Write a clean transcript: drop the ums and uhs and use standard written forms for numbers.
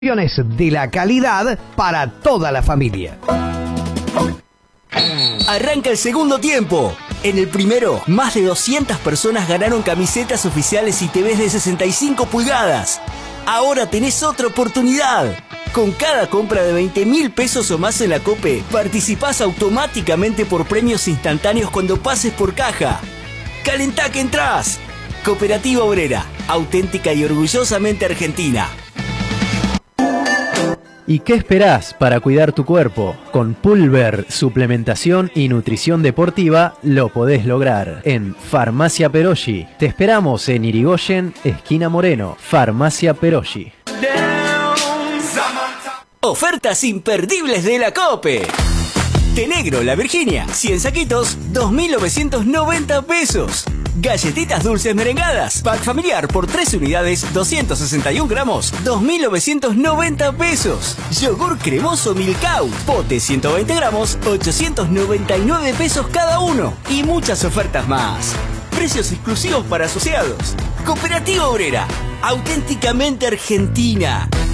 de la calidad para toda la familia. Arranca el segundo tiempo. En el primero, más de 200 personas ganaron camisetas oficiales y TVs de 65 pulgadas. Ahora tenés otra oportunidad. Con cada compra de 20.000 pesos o más en la COPE, participás automáticamente por premios instantáneos cuando pases por caja. ¡Calentá que entrás! Cooperativa Obrera, auténtica y orgullosamente argentina. ¿Y qué esperás para cuidar tu cuerpo? Con Pulver, suplementación y nutrición deportiva lo podés lograr en Farmacia Peroggi. Te esperamos en Irigoyen, esquina Moreno. Farmacia Peroggi. Ofertas imperdibles de la COPE. Té negro La Virginia, 100 saquitos, 2.990 pesos. Galletitas dulces merengadas, pack familiar por 3 unidades, 261 gramos, 2.990 pesos. Yogur cremoso Milkau, pote 120 gramos, 899 pesos cada uno. Y muchas ofertas más. Precios exclusivos para asociados. Cooperativa Obrera, auténticamente argentina.